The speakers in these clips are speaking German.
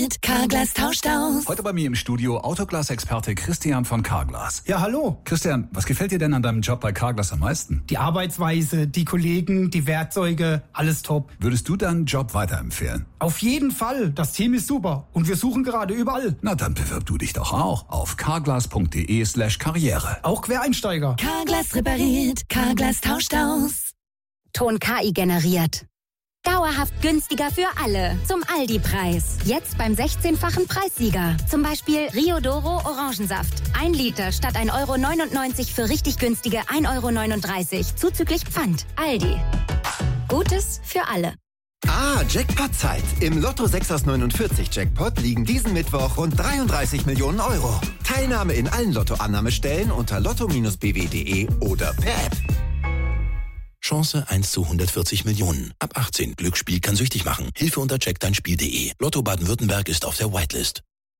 repariert, Carglass tauscht aus. Heute bei mir im Studio Autoglas-Experte Christian von Carglass. Ja, hallo. Christian, was gefällt dir denn an deinem Job bei Carglass am meisten? Die Arbeitsweise, die Kollegen, die Werkzeuge, alles top. Würdest du deinen Job weiterempfehlen? Auf jeden Fall. Das Team ist super und wir suchen gerade überall. Na, dann bewirb du dich doch auch auf carglass.de/karriere. Auch Quereinsteiger. Carglass repariert, Carglass tauscht aus. Ton KI generiert. Dauerhaft günstiger für alle. Zum Aldi-Preis. Jetzt beim 16-fachen Preissieger. Zum Beispiel Rio Doro Orangensaft. 1 Liter statt 1,99 € für richtig günstige 1,39 € zuzüglich Pfand. Aldi. Gutes für alle. Jackpot-Zeit. Im Lotto 6 aus 49 Jackpot liegen diesen Mittwoch rund 33 Millionen Euro. Teilnahme in allen Lotto-Annahmestellen unter lotto-bw.de oder per App. Chance 1 zu 140 Millionen. Ab 18. Glücksspiel kann süchtig machen. Hilfe unter checkdeinspiel.de. Lotto Baden-Württemberg ist auf der Whitelist.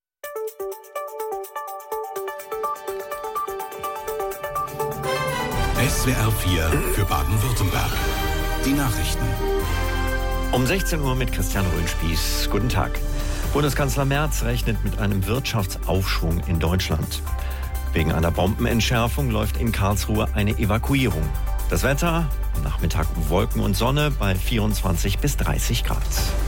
SWR 4 für Baden-Württemberg. Die Nachrichten. Um 16 Uhr mit Christian Röhnspieß. Guten Tag. Bundeskanzler Merz rechnet mit einem Wirtschaftsaufschwung in Deutschland. Wegen einer Bombenentschärfung läuft in Karlsruhe eine Evakuierung. Das Wetter, am Nachmittag Wolken und Sonne bei 24 bis 30 Grad.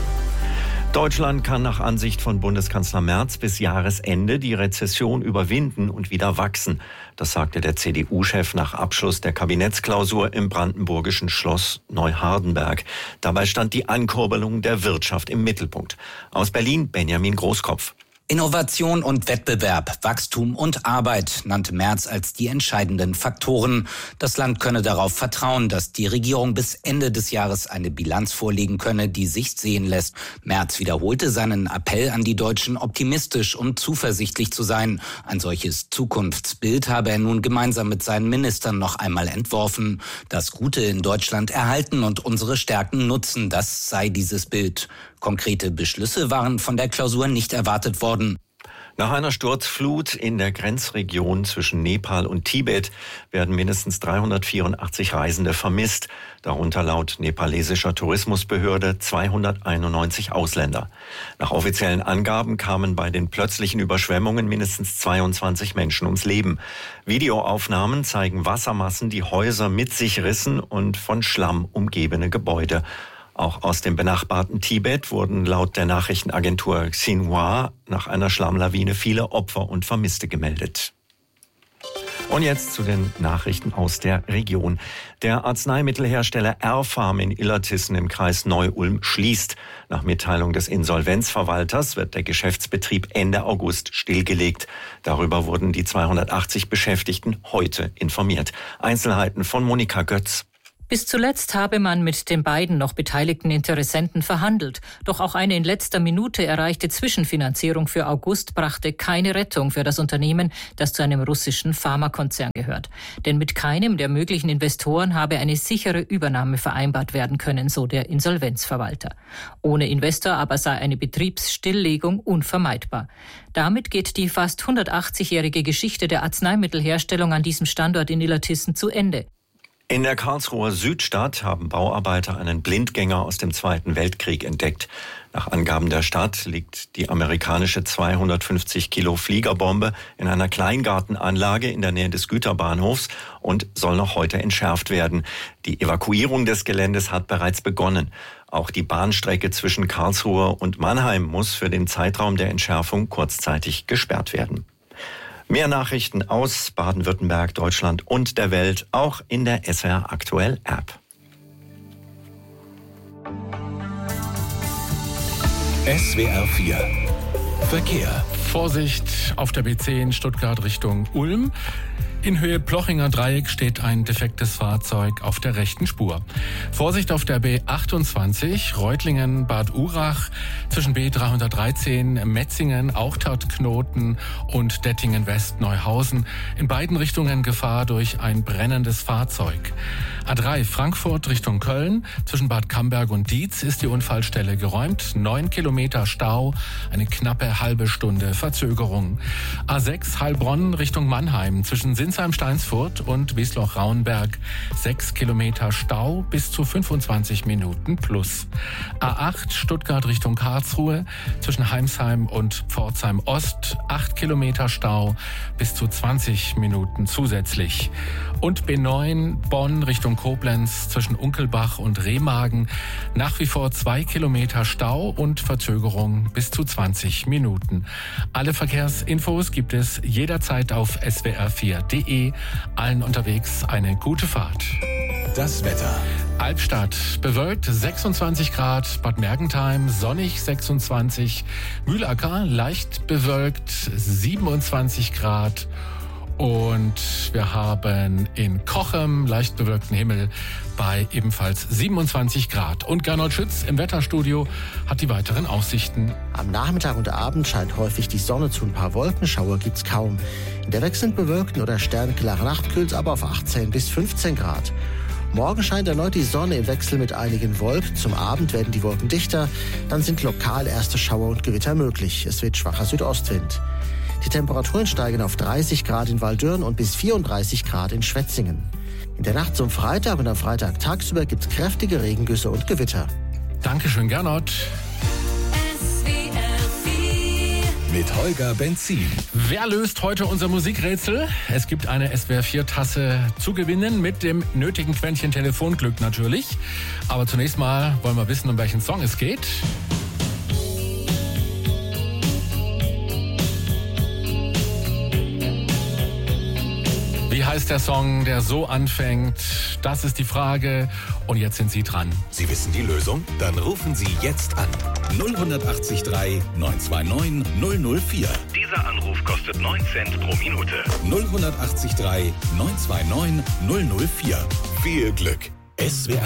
Deutschland kann nach Ansicht von Bundeskanzler Merz bis Jahresende die Rezession überwinden und wieder wachsen. Das sagte der CDU-Chef nach Abschluss der Kabinettsklausur im brandenburgischen Schloss Neuhardenberg. Dabei stand die Ankurbelung der Wirtschaft im Mittelpunkt. Aus Berlin Benjamin Großkopf. Innovation und Wettbewerb, Wachstum und Arbeit nannte Merz als die entscheidenden Faktoren. Das Land könne darauf vertrauen, dass die Regierung bis Ende des Jahres eine Bilanz vorlegen könne, die sich sehen lässt. Merz wiederholte seinen Appell an die Deutschen, optimistisch und zuversichtlich zu sein. Ein solches Zukunftsbild habe er nun gemeinsam mit seinen Ministern noch einmal entworfen. Das Gute in Deutschland erhalten und unsere Stärken nutzen, das sei dieses Bild. Konkrete Beschlüsse waren von der Klausur nicht erwartet worden. Nach einer Sturzflut in der Grenzregion zwischen Nepal und Tibet werden mindestens 384 Reisende vermisst, darunter laut nepalesischer Tourismusbehörde 291 Ausländer. Nach offiziellen Angaben kamen bei den plötzlichen Überschwemmungen mindestens 22 Menschen ums Leben. Videoaufnahmen zeigen Wassermassen, die Häuser mit sich rissen und von Schlamm umgebene Gebäude. Auch aus dem benachbarten Tibet wurden laut der Nachrichtenagentur Xinhua nach einer Schlammlawine viele Opfer und Vermisste gemeldet. Und jetzt zu den Nachrichten aus der Region. Der Arzneimittelhersteller R-Pharm in Illertissen im Kreis Neu-Ulm schließt. Nach Mitteilung des Insolvenzverwalters wird der Geschäftsbetrieb Ende August stillgelegt. Darüber wurden die 280 Beschäftigten heute informiert. Einzelheiten von Monika Götz. Bis zuletzt habe man mit den beiden noch beteiligten Interessenten verhandelt. Doch auch eine in letzter Minute erreichte Zwischenfinanzierung für August brachte keine Rettung für das Unternehmen, das zu einem russischen Pharmakonzern gehört. Denn mit keinem der möglichen Investoren habe eine sichere Übernahme vereinbart werden können, so der Insolvenzverwalter. Ohne Investor aber sei eine Betriebsstilllegung unvermeidbar. Damit geht die fast 180-jährige Geschichte der Arzneimittelherstellung an diesem Standort in Illertissen zu Ende. In der Karlsruher Südstadt haben Bauarbeiter einen Blindgänger aus dem Zweiten Weltkrieg entdeckt. Nach Angaben der Stadt liegt die amerikanische 250 Kilo Fliegerbombe in einer Kleingartenanlage in der Nähe des Güterbahnhofs und soll noch heute entschärft werden. Die Evakuierung des Geländes hat bereits begonnen. Auch die Bahnstrecke zwischen Karlsruhe und Mannheim muss für den Zeitraum der Entschärfung kurzzeitig gesperrt werden. Mehr Nachrichten aus Baden-Württemberg, Deutschland und der Welt, auch in der SWR Aktuell App. SWR 4 Verkehr. Vorsicht auf der B10 Stuttgart Richtung Ulm. In Höhe Plochinger Dreieck steht ein defektes Fahrzeug auf der rechten Spur. Vorsicht auf der B28 Reutlingen-Bad Urach zwischen B313 Metzingen, Auchtert-Knoten und Dettingen-West-Neuhausen. In beiden Richtungen Gefahr durch ein brennendes Fahrzeug. A3 Frankfurt Richtung Köln. Zwischen Bad Camberg und Dietz ist die Unfallstelle geräumt. 9 Kilometer Stau, eine knappe halbe Stunde Verzögerung. A6 Heilbronn Richtung Mannheim. Zwischen Sinsheim-Steinsfurt und Wiesloch-Rauenberg. 6 Kilometer Stau bis zu 25 Minuten plus. A8 Stuttgart Richtung Karlsruhe. Zwischen Heimsheim und Pforzheim Ost. 8 Kilometer Stau bis zu 20 Minuten zusätzlich. Und B9 Bonn Richtung Koblenz zwischen Unkelbach und Remagen. Nach wie vor 2 Kilometer Stau und Verzögerung bis zu 20 Minuten. Alle Verkehrsinfos gibt es jederzeit auf swr4.de. Allen unterwegs eine gute Fahrt. Das Wetter. Albstadt bewölkt 26 Grad, Bad Mergentheim sonnig 26, Mühlacker leicht bewölkt 27 Grad. Und wir haben in Cochem leicht bewölkten Himmel bei ebenfalls 27 Grad. Und Gernot Schütz im Wetterstudio hat die weiteren Aussichten. Am Nachmittag und Abend scheint häufig die Sonne zu, ein paar Wolkenschauer gibt's kaum. In der wechselnd bewölkten oder sternklaren Nacht kühlt's aber auf 18 bis 15 Grad. Morgen scheint erneut die Sonne im Wechsel mit einigen Wolken. Zum Abend werden die Wolken dichter, dann sind lokal erste Schauer und Gewitter möglich. Es wird schwacher Südostwind. Die Temperaturen steigen auf 30 Grad in Waldürn und bis 34 Grad in Schwetzingen. In der Nacht zum Freitag und am Freitag tagsüber gibt es kräftige Regengüsse und Gewitter. Dankeschön, Gernot. Mit Holger Benzin. Wer löst heute unser Musikrätsel? Es gibt eine SWR4-Tasse zu gewinnen mit dem nötigen Quäntchen Telefonglück natürlich. Aber zunächst mal wollen wir wissen, um welchen Song es geht. Wie heißt der Song, der so anfängt? Das ist die Frage. Und jetzt sind Sie dran. Sie wissen die Lösung? Dann rufen Sie jetzt an. 0183 929 004. Dieser Anruf kostet 9 Cent pro Minute. 0183 929 004. Viel Glück. SWR